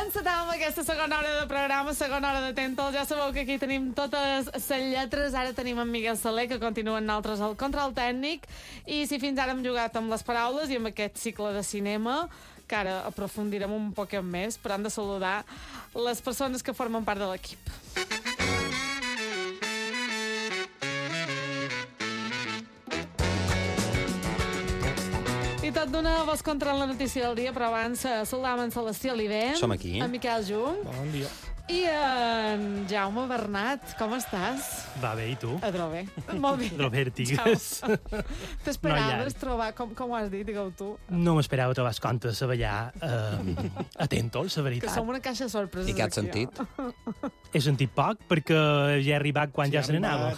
encetar amb aquesta segona hora de programa, segona hora de Tentol. Ja sabeu que aquí tenim totes les lletres. Ara tenim en Miguel Saler, que continuen altres al control tècnic. I si fins ara hem jugat amb les paraules i amb aquest cicle de cinema, que ara aprofundirem un poc més, però hem de saludar les persones que formen part de l'equip. I tot d'una vos contra la notícia del dia, però abans saludàvem en Celestí Oliver. Som aquí. En Miquel Jung. Bon dia. I en Jaume Bernat. Com estàs? Va bé, i tu? A trobar. Molt bé. Robert Tigues. T'esperaves trobar, com ho has dit, digueu tu? No m'esperava trobar els contes Savallà atento, la Que veritat. som una caixa de sorpreses. I què has aquí, sentit? He sentit poc perquè ja he arribat quan ja se n'anava.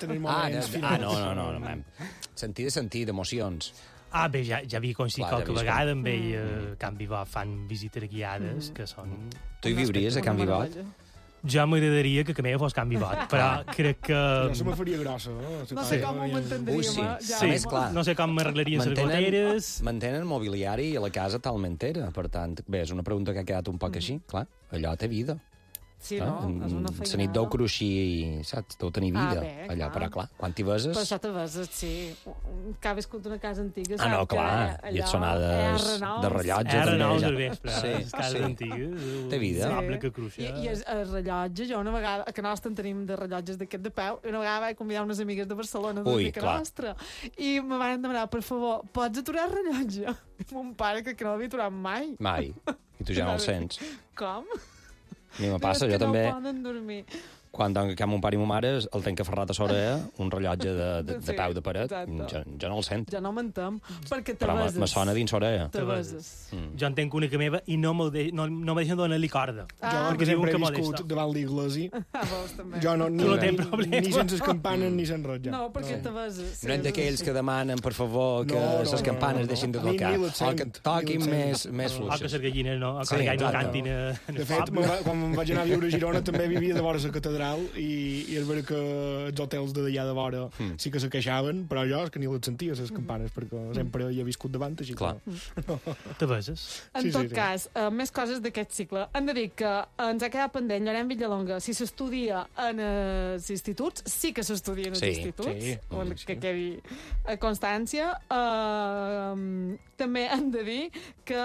No. Sentir d'emocions. Ah, bé, ja havia coincidit Clar, ja qualque vist vegada amb ell. Can Vivot fan visites guiades, que són... Tu hi viuries a Can Vivot? Jo m'agradaria que Camella fos Can Vivot, però crec que... No se me faria grossa, no? No sé com ho m'entendríem, Ui, sí. Jaume. A més, clar. No sé com m'arreglarien les goteres. Mantenen mobiliari a la casa talment entera. Per tant, bé, és una pregunta que ha quedat un poc així. Clar, allò té vida. Sí, no? És una feinada. La nit deu cruixir, saps? Deu tenir vida. bé, allò, clar. però clar, quan t'hi beses... Però això te beses, sí. Que ha viscut una casa antiga. Ah, no, sap que clar. I et sonades de rellotge. Era també, 9 ja. del vespre, les cases antigues. Té vida. Sable que cruixa. I el rellotge, jo una vegada, que nosaltres en tenim de rellotges d'aquest de peu, una vegada vaig convidar unes amigues de Barcelona, de mica nostra, i me van demanar, per favor, pots aturar el rellotge? I mon pare, que no l'havia aturat mai. Mai. I tu ja no el sents. Com? A mi me passa, jo que també... no poden dormir. Quan tenc que mon pare i mon mare el tenc aferrat a l'orella, un rellotge de Sí, peu de paret, exacte. jo no el sent. Ja no m'entenc, perquè te Però beses. me sona dins l'orella. Te beses. Jo en tenc una que meva i no me deixen donar-li corda. Jo, perquè que diuen sempre he que viscut molesta. davant l'Iglesi, Ah, vols també. jo no, Tu no tens problema. ni sense les campanes ni sense res, ja. No, perquè te beses. No ets d'aquells que demanen, per favor, que No, les campanes deixin de tocar. Ni les O que sent, toquin ni més les O que fluixes. les gallines no, o Sí, que no exacte. cantin De fet, quan me'n vaig anar a viure a Girona també vivia de vora la catedral i és vera que els hotels de d'allà de vora sí que se queixaven, però jo és que ni les sentia, les campanes, perquè sempre hi he viscut davant, així Clar. que... te beses. En Sí, tot sí. cas, més coses d'aquest cicle. Hem de dir que ens ha quedat pendent Llorenç Villalonga. Si s'estudia en els instituts, sí que s'estudia en els Sí, instituts, sí. que quedi a constància. També hem de dir que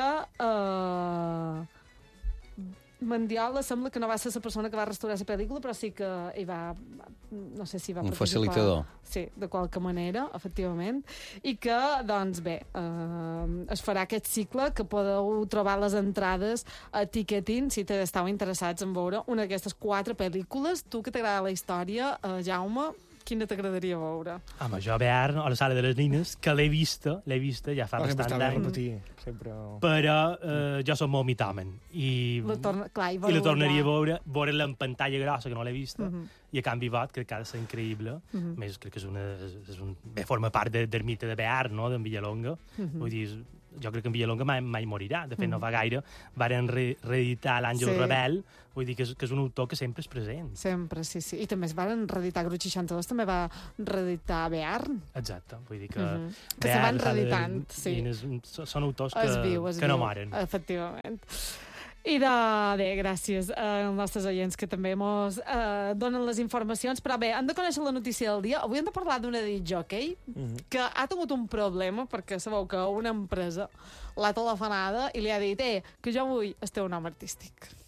Mandiola sembla que no va ser la persona que va restaurar la pel·lícula, però sí que hi va... No sé si va Un participar. facilitador. Sí, de qualque manera, efectivament. I que, doncs bé, es farà aquest cicle, que podeu trobar les entrades a Ticketing, si esteu interessats en veure una d'aquestes 4 pel·lícules. Tu, que t'agrada la història, Jaume, quina t'agradaria veure? Home, jo a Bearn, a la sala de les nines, que l'he vista ja fa Sempre bastant estava a d'anys, repetir, sempre... però jo som molt mitòmen i La la tornaria a veure-la en pantalla grossa, que no l'he vista, i a Can Vivot, crec que ha de ser increïble. A més, crec que forma part d'Ermita de Bearn, no?, d'en Villalonga. Vull dir, jo crec que en Villalonga mai morirà. De fet, no fa gaire varen reeditar l'Àngel Rebel. Vull dir que és un autor que sempre és present. Sempre, sí. I també es van reeditar, Grup 62 també va reeditar Bearn. Exacte, vull dir que... Que se van reeditant, sí. Són autors que no moren. Efectivament. I bé, gràcies als nostres oients que també ens donen les informacions. Però bé, hem de conèixer la notícia del dia. Avui hem de parlar d'una discjòquei que ha tingut un problema, perquè sabeu que una empresa l'ha telefonada i li ha dit que jo vull el teu nom artístic.